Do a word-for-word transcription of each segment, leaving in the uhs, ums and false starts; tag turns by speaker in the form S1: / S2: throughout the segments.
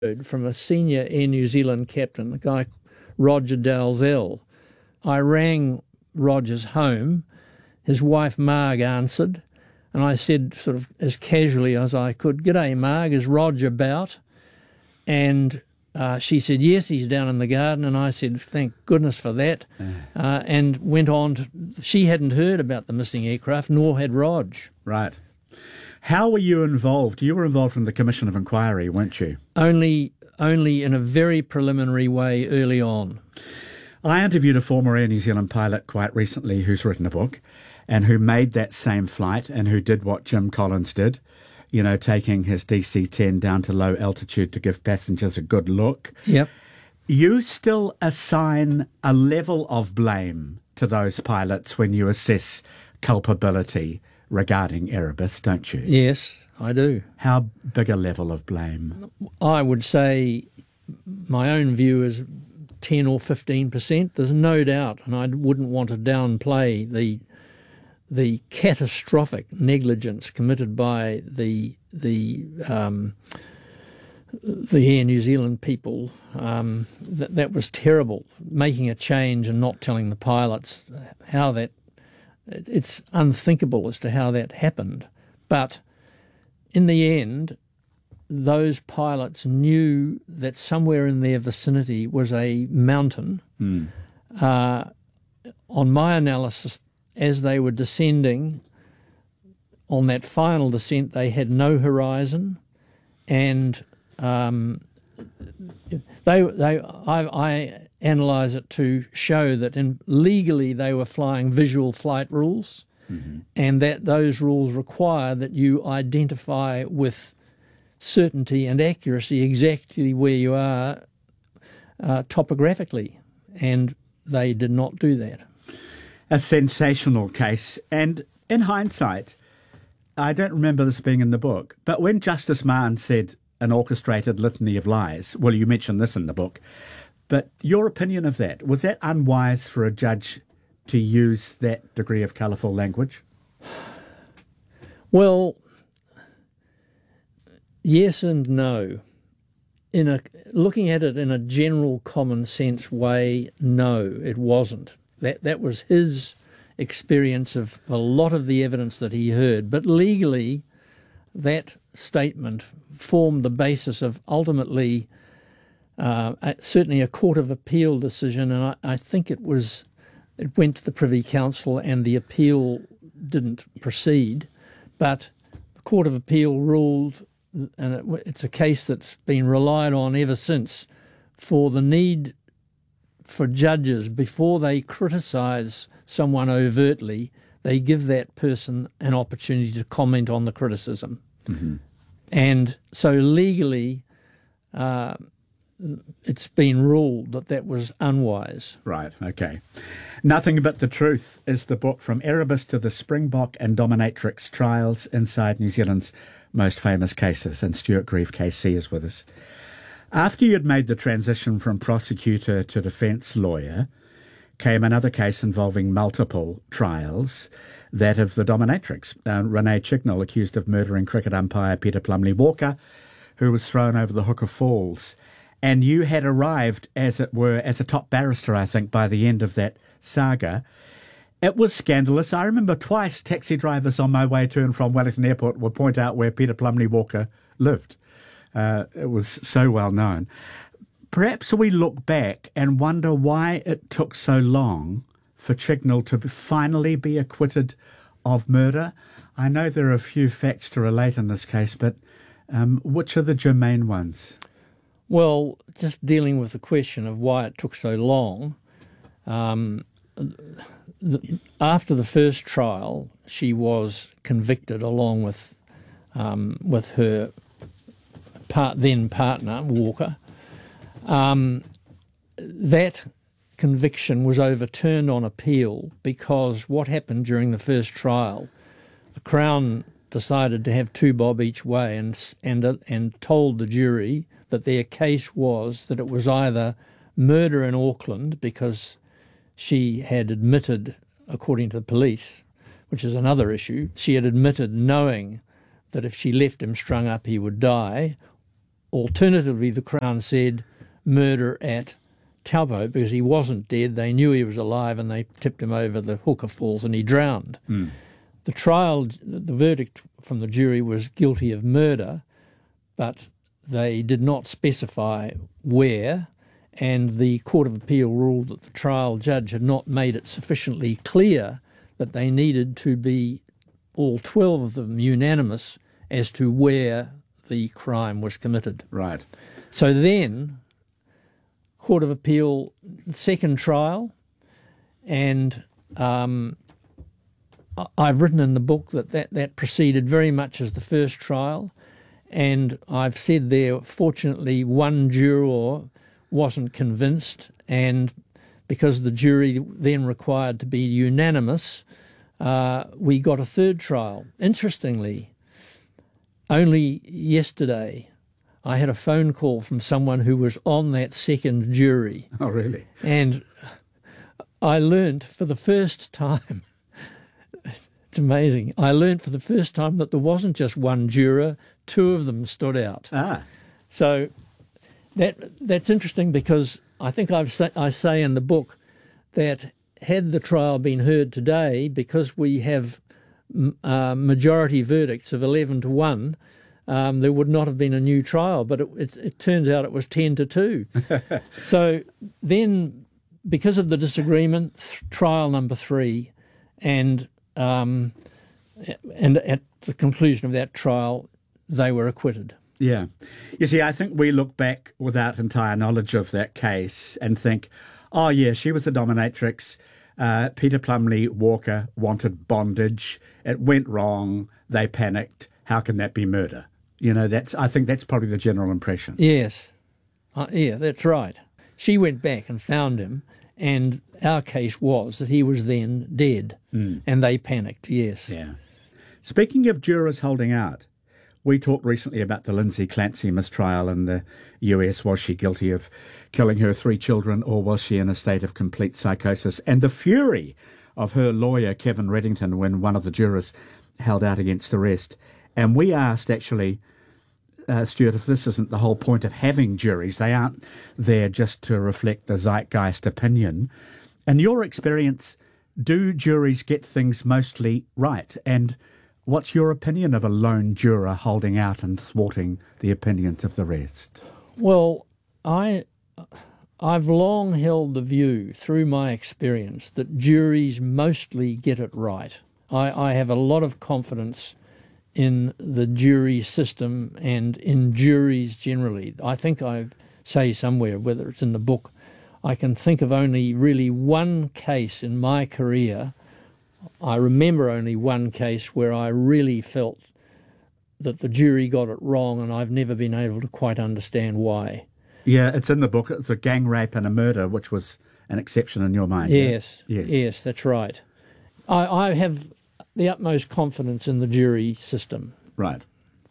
S1: from a senior Air New Zealand captain, a guy Roger Dalzell. I rang Roger's home. His wife Marg answered, and I said, sort of as casually as I could, "G'day, Marg, is Roger about?" And uh, she said, "Yes, he's down in the garden." And I said, "Thank goodness for that," uh, and went on to, she hadn't heard about the missing aircraft, nor had Rog.
S2: Right. How were you involved? You were involved in the Commission of Inquiry, weren't you?
S1: Only, only in a very preliminary way early on.
S2: I interviewed a former Air New Zealand pilot quite recently who's written a book and who made that same flight and who did what Jim Collins did, you know, taking his D C ten down to low altitude to give passengers a good look.
S1: Yep.
S2: You still assign a level of blame to those pilots when you assess culpability regarding Erebus, don't you?
S1: Yes, I do.
S2: How big a level of blame?
S1: I would say my own view is ten or fifteen percent. There's no doubt, and I wouldn't want to downplay the the catastrophic negligence committed by the the um, the Air New Zealand people. Um, that that was terrible. Making a change and not telling the pilots how that. It's unthinkable as to how that happened. But in the end, those pilots knew that somewhere in their vicinity was a mountain.
S2: Mm.
S1: Uh, on my analysis, as they were descending, on that final descent, they had no horizon, and um, they they I, I analyse it to show that in, legally they were flying visual flight rules, mm-hmm. and that those rules require that you identify with certainty and accuracy exactly where you are uh, topographically, and they did not do that.
S2: A sensational case, and in hindsight, I don't remember this being in the book, but when Justice Mahon said an orchestrated litany of lies, well, you mentioned this in the book, but your opinion of that, was that unwise for a judge to use that degree of colourful language?
S1: Well, yes and no. In a looking at it in a general common sense way, no, it wasn't. That that was his experience of a lot of the evidence that he heard. But legally, that statement formed the basis of ultimately uh, certainly a Court of Appeal decision, and I, I think it was it went to the Privy Council and the appeal didn't proceed, but the Court of Appeal ruled, and it, it's a case that's been relied on ever since, for the need for judges, before they criticise someone overtly, they give that person an opportunity to comment on the criticism.
S2: Mm-hmm.
S1: And so legally, uh, it's been ruled that that was unwise.
S2: Right, okay. Nothing But the Truth is the book, From Erebus to the Springbok and Dominatrix Trials Inside New Zealand's Most Famous Cases. And Stuart Grieve, K C, is with us. After you had made the transition from prosecutor to defence lawyer, came another case involving multiple trials, that of the dominatrix, uh, Renee Chignell, accused of murdering cricket umpire Peter Plumley Walker, who was thrown over the Hooker Falls. And you had arrived, as it were, as a top barrister, I think, by the end of that saga. It was scandalous. I remember twice taxi drivers on my way to and from Wellington Airport would point out where Peter Plumley Walker lived. Uh, it was so well known. Perhaps we look back and wonder why it took so long for Chignell to finally be acquitted of murder. I know there are a few facts to relate in this case, but um, which are the germane ones?
S1: Well, just dealing with the question of why it took so long, um, the, after the first trial, she was convicted along with um, with her part, then partner, Walker. Um, that conviction was overturned on appeal because what happened during the first trial, the Crown decided to have two bob each way and and and told the jury that their case was that it was either murder in Auckland because she had admitted, according to the police, which is another issue, she had admitted knowing that if she left him strung up he would die, alternatively, the Crown said murder at Taupo because he wasn't dead. They knew he was alive and they tipped him over the Hooker Falls and he drowned.
S2: Mm.
S1: The trial, the verdict from the jury was guilty of murder, but they did not specify where, and the Court of Appeal ruled that the trial judge had not made it sufficiently clear that they needed to be, all twelve of them, unanimous as to where the crime was committed.
S2: Right.
S1: So then, Court of Appeal, second trial, and um, I've written in the book that, that that proceeded very much as the first trial, and I've said there, fortunately, one juror wasn't convinced, and because the jury then required to be unanimous, uh, we got a third trial. Interestingly, only yesterday, I had a phone call from someone who was on that second jury.
S2: Oh, really?
S1: And I learnt for the first time, it's amazing, I learnt for the first time that there wasn't just one juror, two of them stood out.
S2: Ah.
S1: So that that's interesting because I think I've say, I say in the book that had the trial been heard today, because we have uh, majority verdicts of eleven to one, Um, there would not have been a new trial, but it, it, it turns out it was ten to two. So then, because of the disagreement, th- trial number three, and um, and at the conclusion of that trial, they were acquitted.
S2: Yeah. You see, I think we look back without entire knowledge of that case and think, oh, yeah, she was a dominatrix. Uh, Peter Plumley Walker wanted bondage. It went wrong. They panicked. How can that be murder? You know, that's. I think that's probably the general impression.
S1: Yes. Uh, yeah, that's right. She went back and found him, and our case was that he was then dead, mm. and they panicked, yes.
S2: Yeah. Speaking of jurors holding out, we talked recently about the Lindsay Clancy mistrial in the U S. Was she guilty of killing her three children, or was she in a state of complete psychosis? And the fury of her lawyer, Kevin Reddington, when one of the jurors held out against arrest. And we asked, actually, uh, Stuart, if this isn't the whole point of having juries. They aren't there just to reflect the zeitgeist opinion. In your experience, do juries get things mostly right? And what's your opinion of a lone juror holding out and thwarting the opinions of the rest?
S1: Well, I, I've long held the view, through my experience, that juries mostly get it right. I, I have a lot of confidence in the jury system and in juries generally. I think I say somewhere, whether it's in the book, I can think of only really one case in my career. I remember only one case where I really felt that the jury got it wrong, and I've never been able to quite understand why.
S2: Yeah, it's in the book. It's a gang rape and a murder, which was an exception in your mind.
S1: Yes,
S2: yeah? yes,
S1: yes, that's right. I, I have the utmost confidence in the jury system.
S2: Right.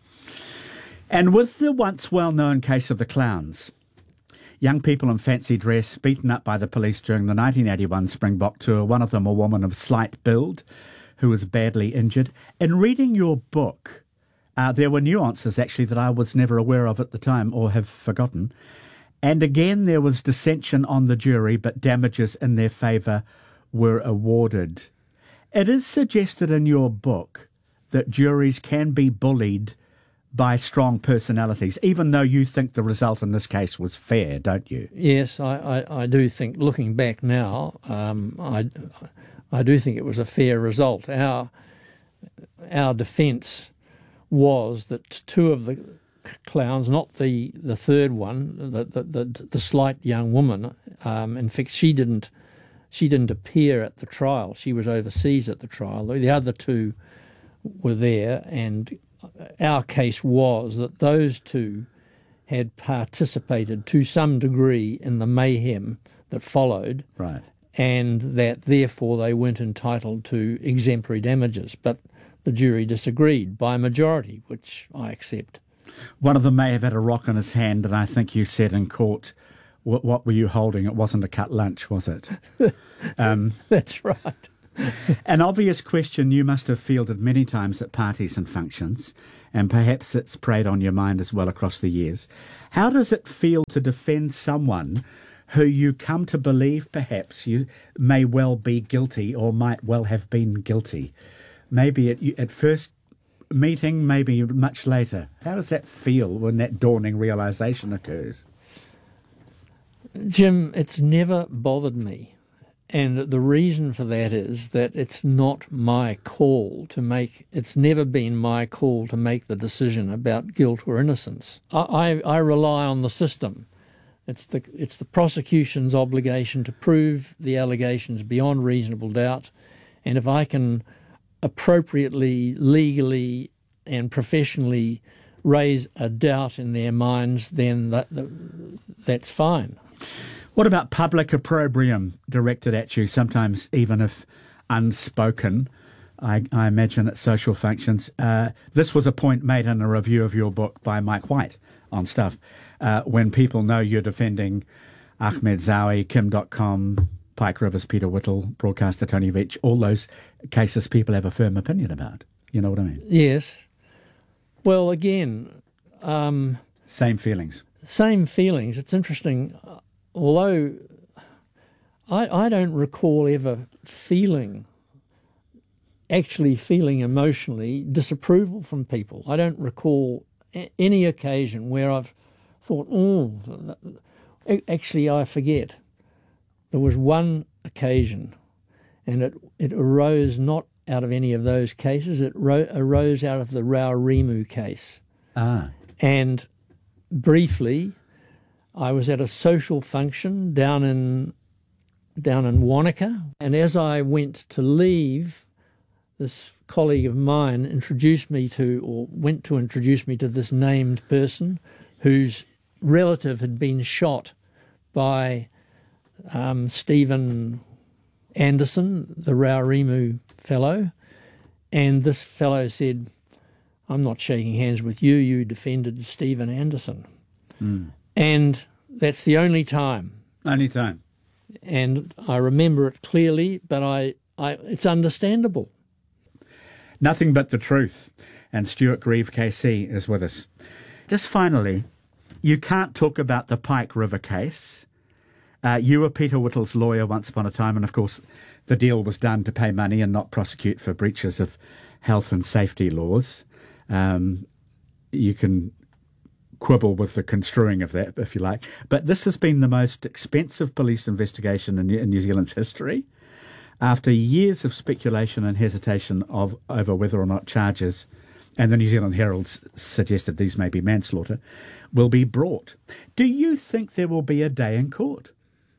S2: And with the once well-known case of the clowns, young people in fancy dress beaten up by the police during the nineteen eighty-one Springbok tour, one of them a woman of slight build who was badly injured. In reading your book, uh, there were nuances actually that I was never aware of at the time or have forgotten. And again, there was dissension on the jury, but damages in their favour were awarded. It is suggested in your book that juries can be bullied by strong personalities, even though you think the result in this case was fair, don't you?
S1: Yes, I, I, I do think, looking back now, um, I, I do think it was a fair result. Our, our defence was that two of the clowns, not the, the third one, the, the, the, the slight young woman, um, in fact, she didn't She didn't appear at the trial. She was overseas at the trial. The other two were there, and our case was that those two had participated to some degree in the mayhem that followed,
S2: right,
S1: and that therefore they weren't entitled to exemplary damages. But the jury disagreed by majority, which I accept.
S2: One of them may have had a rock in his hand, and I think you said in court, What, what were you holding? It wasn't a cut lunch, was it? Um,
S1: That's right.
S2: An obvious question you must have fielded many times at parties and functions, and perhaps it's preyed on your mind as well across the years. How does it feel to defend someone who you come to believe perhaps you may well be guilty or might well have been guilty? Maybe at, at first meeting, maybe much later. How does that feel when that dawning realisation occurs?
S1: Jim, it's never bothered me. And the reason for that is that it's not my call to make, it's never been my call to make the decision about guilt or innocence. I, I, I rely on the system. It's the, it's the prosecution's obligation to prove the allegations beyond reasonable doubt. And if I can appropriately, legally and professionally raise a doubt in their minds, then that, that, that's fine.
S2: What about public opprobrium directed at you, sometimes even if unspoken? I, I imagine at social functions. Uh, this was a point made in a review of your book by Mike White on Stuff. Uh, when people know you're defending Ahmed Zawi, Kim dot com, Pike Rivers, Peter Whittle, broadcaster Tony Veitch, all those cases people have a firm opinion about. You know what I mean?
S1: Yes. Well, again... Um,
S2: same feelings.
S1: Same feelings. It's interesting. Although I, I don't recall ever feeling, actually feeling emotionally disapproval from people. I don't recall a- any occasion where I've thought, oh, actually I forget. There was one occasion, and it, it arose not out of any of those cases, it ro- arose out of the Raurimu case.
S2: Ah.
S1: And briefly, I was at a social function down in down in Wanaka, and as I went to leave, this colleague of mine introduced me to, or went to introduce me to this named person whose relative had been shot by um, Stephen Anderson, the Raurimu fellow, and this fellow said, "I'm not shaking hands with you, you defended Stephen Anderson." Mm. And that's the only time.
S2: Only time.
S1: And I remember it clearly, but I, I it's understandable.
S2: Nothing but the truth. And Stuart Grieve K C is with us. Just finally, you can't talk about the Pike River case. Uh, you were Peter Whittle's lawyer once upon a time, and of course the deal was done to pay money and not prosecute for breaches of health and safety laws. Um, you can quibble with the construing of that, if you like. But this has been the most expensive police investigation in, in New Zealand's history. After years of speculation and hesitation of over whether or not charges, and the New Zealand Herald s- suggested these may be manslaughter, will be brought. Do you think there will be a day in court?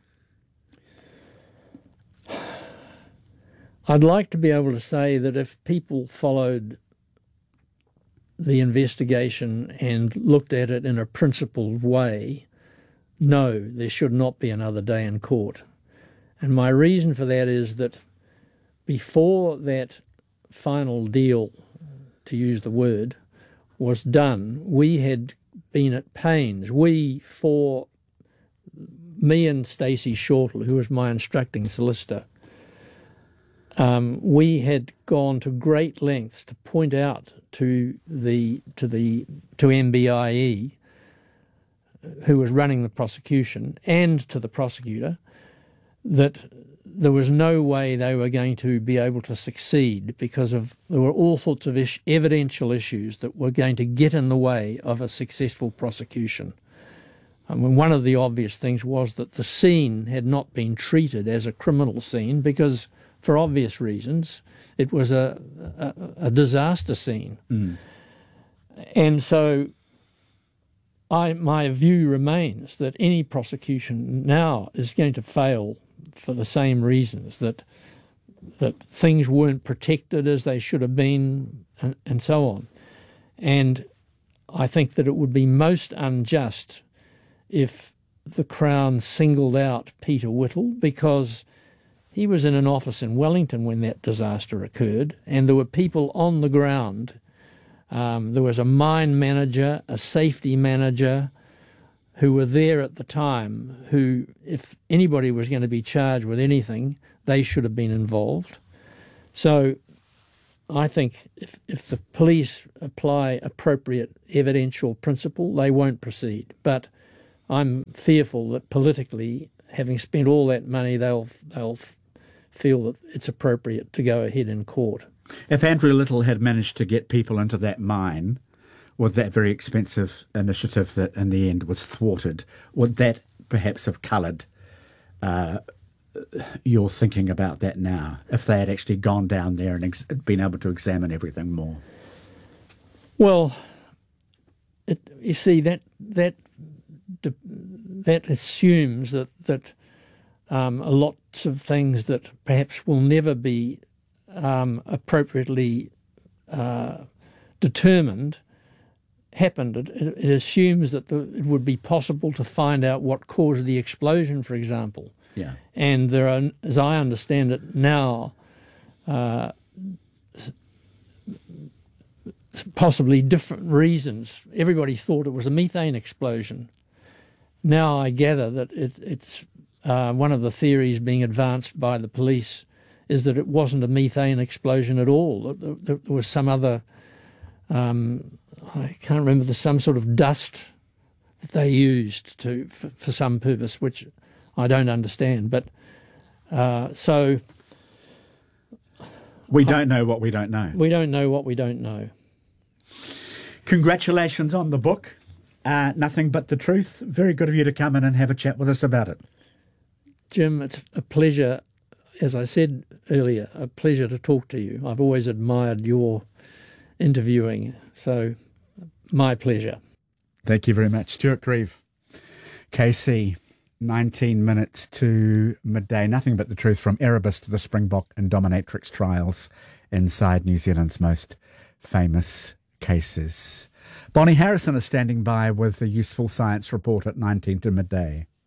S1: I'd like to be able to say that if people followed the investigation and looked at it in a principled way, no, there should not be another day in court. And my reason for that is that before that final deal, to use the word, was done, we had been at pains. We, for me and Stacey Shortle, who was my instructing solicitor, Um, we had gone to great lengths to point out to the to the to M B I E, who was running the prosecution, and to the prosecutor, that there was no way they were going to be able to succeed because of there were all sorts of ish, evidential issues that were going to get in the way of a successful prosecution. I mean, one of the obvious things was that the scene had not been treated as a criminal scene because, for obvious reasons, it was a, a, a disaster scene. Mm. And so I, my view remains that any prosecution now is going to fail for the same reasons, that that things weren't protected as they should have been, and, and so on. And I think that it would be most unjust if the Crown singled out Peter Whittle, because he was in an office in Wellington when that disaster occurred, and there were people on the ground. Um, there was a mine manager, a safety manager, who were there at the time, who, if anybody was going to be charged with anything, they should have been involved. So I think if, if the police apply appropriate evidential principle, they won't proceed. But I'm fearful that politically, having spent all that money, they'll they'll feel that it's appropriate to go ahead in court.
S2: If Andrew Little had managed to get people into that mine with that very expensive initiative that in the end was thwarted, would that perhaps have coloured uh, your thinking about that now, if they had actually gone down there and ex- been able to examine everything more?
S1: Well, it, you see, that that that assumes that that um, lots of things that perhaps will never be um, appropriately uh, determined happened. It, it assumes that the, it would be possible to find out what caused the explosion, for example.
S2: Yeah.
S1: And there are, as I understand it now, uh, possibly different reasons. Everybody thought it was a methane explosion. Now I gather that it, it's uh, one of the theories being advanced by the police is that it wasn't a methane explosion at all. That there was some other, um, I can't remember, there's some sort of dust that they used to for, for some purpose, which I don't understand. But uh, so
S2: we don't know what we don't know.
S1: We don't know what we don't know.
S2: Congratulations on the book. Uh, Nothing But the Truth. Very good of you to come in and have a chat with us about it.
S1: Jim, it's a pleasure, as I said earlier, a pleasure to talk to you. I've always admired your interviewing, so my pleasure.
S2: Thank you very much. Stuart Grieve, K C, nineteen minutes to midday. Nothing But the Truth, from Erebus to the Springbok and Dominatrix trials inside New Zealand's most famous cases. Bonnie Harrison is standing by with the Useful Science Report at nineteen to midday.